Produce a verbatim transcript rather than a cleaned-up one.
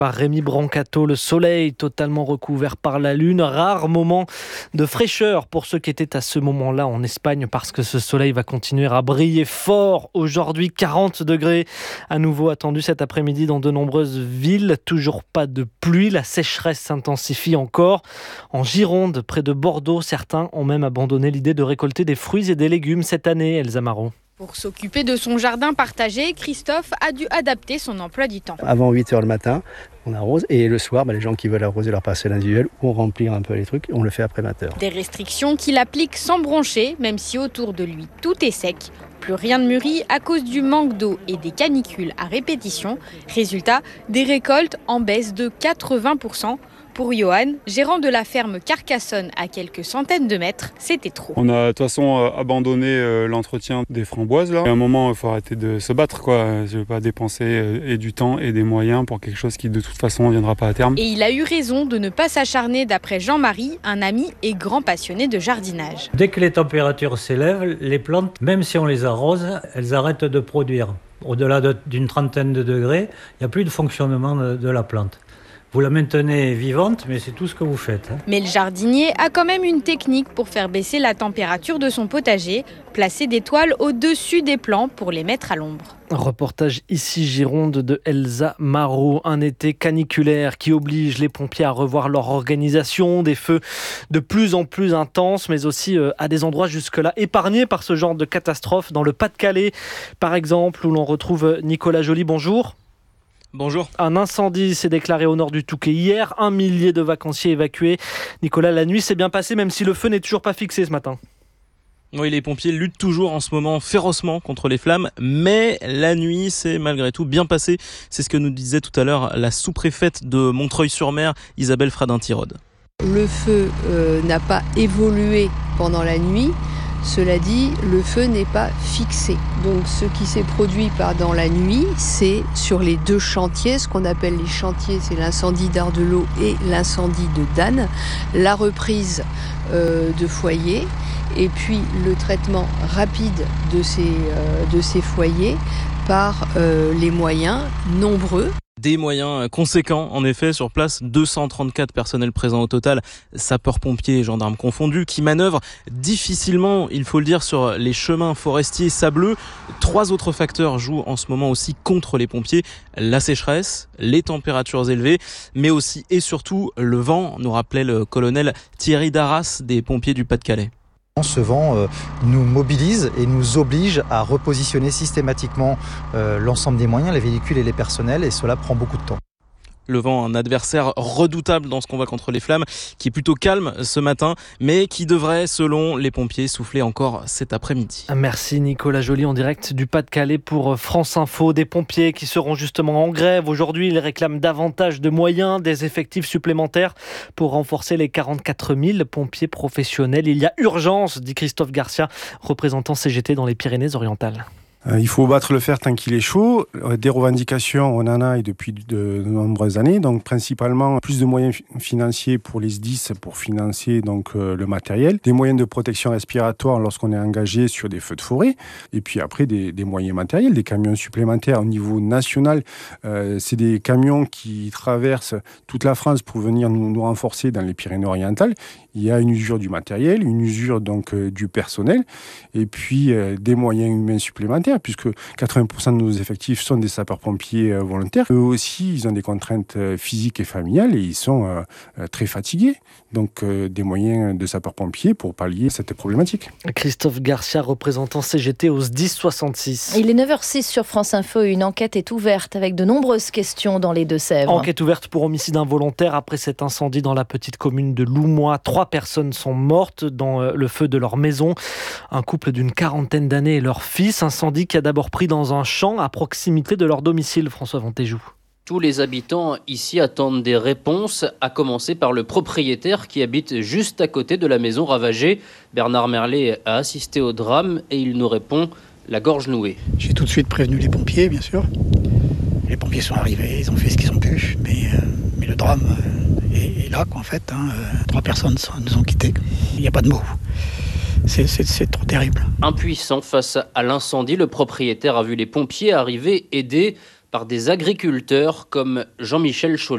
Par Rémi Brancato, le soleil totalement recouvert par la lune, rare moment de fraîcheur pour ceux qui étaient à ce moment-là en Espagne parce que ce soleil va continuer à briller fort aujourd'hui, quarante degrés à nouveau attendus cet après-midi dans de nombreuses villes, toujours pas de pluie, la sécheresse s'intensifie encore. En Gironde, près de Bordeaux, certains ont même abandonné l'idée de récolter des fruits et des légumes cette année, Elsa Marot. Pour s'occuper de son jardin partagé, Christophe a dû adapter son emploi du temps. Avant huit heures le matin, on arrose et le soir, bah, les gens qui veulent arroser leur parcelle individuelle ou remplir un peu les trucs, on le fait après vingt heures. Des restrictions qu'il applique sans broncher, même si autour de lui tout est sec. Plus rien ne mûrit à cause du manque d'eau et des canicules à répétition. Résultat, des récoltes en baisse de quatre-vingts pour cent. Pour Johan, gérant de la ferme Carcassonne à quelques centaines de mètres, c'était trop. On a de toute façon abandonné euh, l'entretien des framboises. Là. À un moment, il faut arrêter de se battre, quoi. Je ne veux pas dépenser euh, et du temps et des moyens pour quelque chose qui de toute façon ne viendra pas à terme. Et il a eu raison de ne pas s'acharner d'après Jean-Marie, un ami et grand passionné de jardinage. Dès que les températures s'élèvent, les plantes, même si on les arrose, elles arrêtent de produire. Au-delà de, d'une trentaine de degrés, il n'y a plus de fonctionnement de, de la plante. Vous la maintenez vivante, mais c'est tout ce que vous faites. Hein. Mais le jardinier a quand même une technique pour faire baisser la température de son potager, placer des toiles au-dessus des plants pour les mettre à l'ombre. Reportage ici Gironde de Elsa Marot. Un été caniculaire qui oblige les pompiers à revoir leur organisation, des feux de plus en plus intenses, mais aussi à des endroits jusque-là épargnés par ce genre de catastrophe. Dans le Pas-de-Calais, par exemple, où l'on retrouve Nicolas Joly. Bonjour. Bonjour. Un incendie s'est déclaré au nord du Touquet hier, un millier de vacanciers évacués. Nicolas, la nuit s'est bien passée même si le feu n'est toujours pas fixé ce matin. Oui, les pompiers luttent toujours en ce moment férocement contre les flammes, mais la nuit s'est malgré tout bien passée. C'est ce que nous disait tout à l'heure la sous-préfète de Montreuil-sur-Mer, Isabelle Fradin-Tirode. Le feu euh, n'a pas évolué pendant la nuit. Cela dit, le feu n'est pas fixé. Donc ce qui s'est produit pendant la nuit, c'est sur les deux chantiers, ce qu'on appelle les chantiers, c'est l'incendie d'Ardelot et l'incendie de Dannes, la reprise euh, de foyers et puis le traitement rapide de ces, euh, de ces foyers par euh, les moyens nombreux. Des moyens conséquents, en effet, sur place, deux cent trente-quatre personnels présents au total, sapeurs-pompiers et gendarmes confondus, qui manœuvrent difficilement, il faut le dire, sur les chemins forestiers sableux. Trois autres facteurs jouent en ce moment aussi contre les pompiers, la sécheresse, les températures élevées, mais aussi et surtout le vent, nous rappelait le colonel Thierry Darras des pompiers du Pas-de-Calais. Ce vent euh, nous mobilise et nous oblige à repositionner systématiquement euh, l'ensemble des moyens, les véhicules et les personnels, et cela prend beaucoup de temps. Le vent, un adversaire redoutable dans ce combat contre les flammes, qui est plutôt calme ce matin, mais qui devrait, selon les pompiers, souffler encore cet après-midi. Merci Nicolas Joly en direct du Pas-de-Calais pour France Info. Des pompiers qui seront justement en grève. Aujourd'hui, ils réclament davantage de moyens, des effectifs supplémentaires pour renforcer les quarante-quatre mille pompiers professionnels. Il y a urgence, dit Christophe Garcia, représentant C G T dans les Pyrénées-Orientales. Il faut battre le fer tant qu'il est chaud. Des revendications, on en a et depuis de nombreuses années. Donc principalement plus de moyens financiers pour les S D I S pour financer donc euh, le matériel, des moyens de protection respiratoire lorsqu'on est engagé sur des feux de forêt, et puis après des, des moyens matériels, des camions supplémentaires au niveau national. Euh, c'est des camions qui traversent toute la France pour venir nous, nous renforcer dans les Pyrénées-Orientales. Il y a une usure du matériel, une usure donc euh, du personnel, et puis euh, des moyens humains supplémentaires, puisque quatre-vingts pour cent de nos effectifs sont des sapeurs-pompiers euh, volontaires. Eux aussi, ils ont des contraintes euh, physiques et familiales et ils sont euh, euh, très fatigués. Donc euh, des moyens de sapeurs-pompiers pour pallier cette problématique. Christophe Garcia, représentant C G T au S D I S soixante-six. Il est neuf heures six sur France Info. Une enquête est ouverte avec de nombreuses questions dans les Deux-Sèvres. Enquête ouverte pour homicide involontaire après cet incendie dans la petite commune de Loumois. Trois personnes sont mortes dans le feu de leur maison. Un couple d'une quarantaine d'années et leur fils. Incendie qui a d'abord pris dans un champ à proximité de leur domicile. François Vantéjou. Tous les habitants ici attendent des réponses, à commencer par le propriétaire qui habite juste à côté de la maison ravagée. Bernard Merlet a assisté au drame et il nous répond la gorge nouée. J'ai tout de suite prévenu les pompiers, bien sûr. Les pompiers sont arrivés, ils ont fait ce qu'ils ont pu, mais, euh, mais le drame est, est là, quoi, en fait. Hein. Trois personnes nous ont quittés. Il n'y a pas de mots. C'est, c'est, c'est trop terrible. Impuissant face à l'incendie, le propriétaire a vu les pompiers arriver, aidés par des agriculteurs comme Jean-Michel Chollet.